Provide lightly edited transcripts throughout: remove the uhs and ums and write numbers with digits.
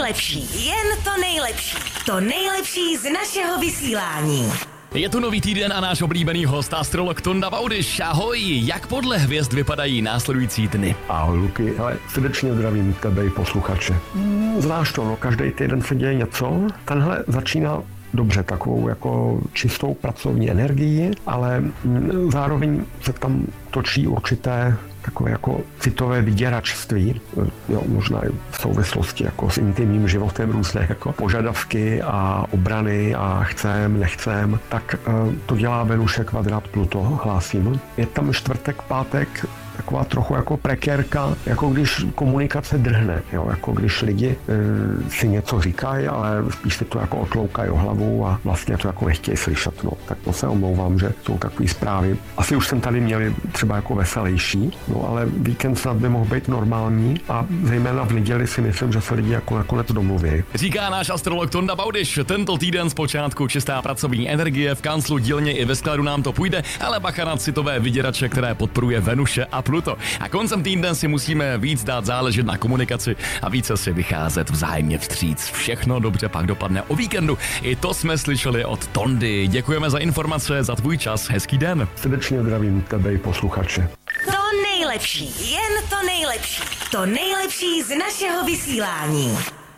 nejlepší, jen to nejlepší. To nejlepší z našeho vysílání. Je tu nový týden a náš oblíbený host, astrolog Tonda Baudyš. Ahoj, jak podle hvězd vypadají následující dny? Ahoj Luky, hele, srdečně zdravím tebe i posluchače. Znáš to, no, každý týden se děje něco. Tenhle začíná dobře, takovou jako čistou pracovní energii, ale zároveň se tam točí určité takové jako citové vyděračství, jo, možná i v souvislosti jako s intimním životem, různé jako požadavky a obrany a chcem, nechcem, tak to dělá Venuše kvadrát Pluto, hlásím. Je tam čtvrtek, pátek, taková trochu jako prekérka, jako když komunikace drhne, jo, jako když lidi si něco říkají, ale spíš si to jako otloukají o hlavu a vlastně to jako nechtějí slyšet, no. Tak to se omlouvám, že jsou takové zprávy. Asi už jsem tady měli třeba jako veselější, no, ale víkend snad by mohl být normální a zejména v neděli si myslím, že se lidi jako nakonec domluví. Říká náš astrolog Tonda Baudyš. Tento týden zpočátku čistá pracovní energie, v kanclu, dílně i ve skladu nám to půjde, ale bacha na citové vyděrače, které podporuje Venuše a Pluto. A koncem týdne si musíme víc dát záležet na komunikaci a více si vycházet vzájemně vstříc. Všechno dobře pak dopadne o víkendu. I to jsme slyšeli od Tondy. Děkujeme za informace, za tvůj čas. Hezký den. Srdečně zdravím tebe i posluchače. To nejlepší, jen to nejlepší. To nejlepší z našeho vysílání.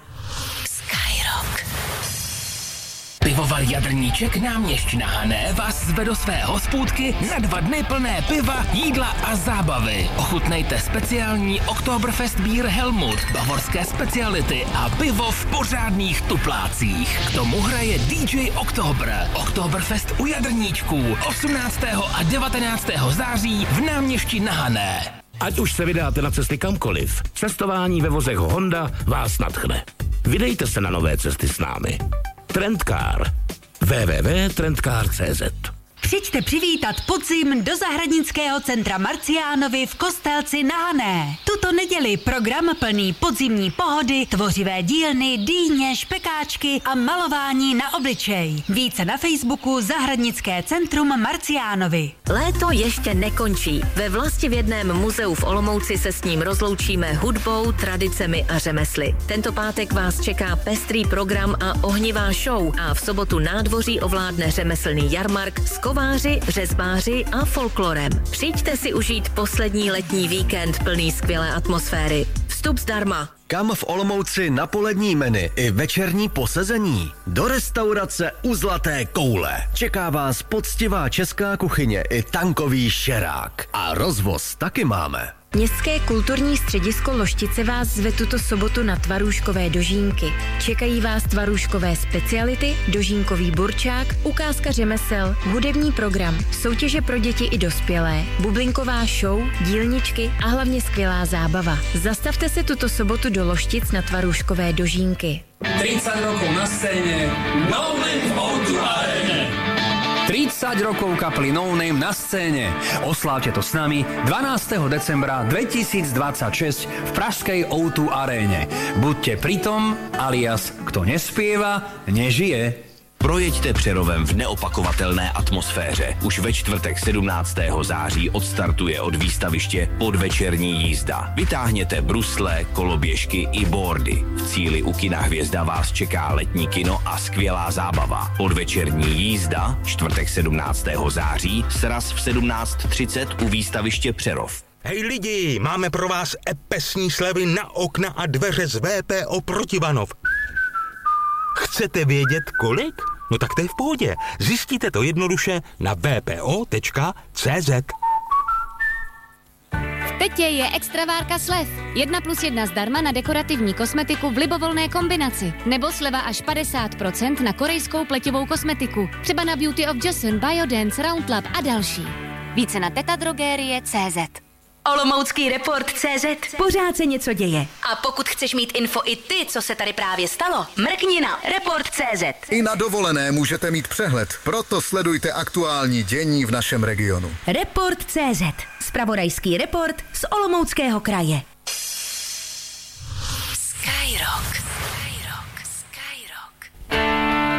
Skyrock. Pivovar Jadrníček náměšť na Hané vás zve do své hospůdky na 2 dny plné piva, jídla a zábavy. Ochutnejte speciální Oktoberfest Bier Helmut, bavorské speciality a pivo v pořádných tuplácích. K tomu hraje DJ Oktober. Oktoberfest u Jadrníčků 18. a 19. září v náměšti na Hané. Ať už se vydáte na cesty kamkoliv, cestování ve vozech Honda vás nadchne. Vydejte se na nové cesty s námi. Trendcar. www.trendcar.cz. Přijďte přivítat podzim do zahradnického centra Marciánovi v Kostelci na Hané. Tuto neděli program plný podzimní pohody, tvořivé dílny, dýně, špekáčky a malování na obličej. Více na Facebooku Zahradnické centrum Marciánovi. Léto ještě nekončí. Ve Vlastivědném muzeu v Olomouci se s ním rozloučíme hudbou, tradicemi a řemesly. Tento pátek vás čeká pestrý program a ohnivá show a v sobotu nádvoří ovládne řemeslný jarmark s kováři, řezbáři a folklorem. Přijďte si užít poslední letní víkend plný skvělé atmosféry. Vstup zdarma. Kam v Olomouci na polední menu i večerní posezení? Do restaurace U Zlaté koule. Čeká vás poctivá česká kuchyně i tankový šerák. A rozvoz taky máme. Městské kulturní středisko Loštice vás zve tuto sobotu na tvarůžkové dožínky. Čekají vás tvarůžkové speciality, dožínkový burčák, ukázka řemesel, hudební program, soutěže pro děti i dospělé, bublinková show, dílničky a hlavně skvělá zábava. Zastavte se tuto sobotu do Loštic na tvarůžkové dožínky. 30 rokov na scéne, No Name v O2 Arene. 30 rokov kapely No Name na scéne. Oslávte to s nami 12. decembra 2026 v pražskej O2 aréne. Buďte pritom, alias kto nespieva, nežije. Projeďte Přerovem v neopakovatelné atmosféře. Už ve čtvrtek 17. září odstartuje od výstaviště Podvečerní jízda. Vytáhněte brusle, koloběžky i boardy. V cíli u kina Hvězda vás čeká letní kino a skvělá zábava. Podvečerní jízda, čtvrtek 17. září, sraz v 17:30 u výstaviště Přerov. Hej lidi, máme pro vás epesní slevy na okna a dveře z VPO Protivanov. Chcete vědět kolik? No tak to je v pohodě. Zjistíte to jednoduše na vpo.cz. V Tetě je extravárka slev. 1+1 zdarma na dekorativní kosmetiku v libovolné kombinaci. Nebo sleva až 50% na korejskou pletivou kosmetiku. Třeba na Beauty of Joseon, Biodance, Roundlab a další. Více na tetadrogerie.cz. Olomoucký report.cz. Pořád se něco děje. A pokud chceš mít info i ty, co se tady právě stalo, mrkni na report.cz. I na dovolené můžete mít přehled, proto sledujte aktuální dění v našem regionu. Report.cz. Zpravodajský report z Olomouckého kraje. Skyrock.